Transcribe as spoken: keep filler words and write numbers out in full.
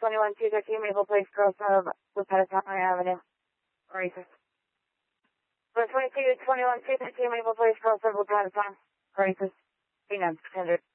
twenty-one two thirteen Maple Place, Girls of Wapatacama Avenue. Racist. one twenty-two twenty-one two thirteen Maple Place, Girls of Wapatacama. Racist. Phoenix, one hundred.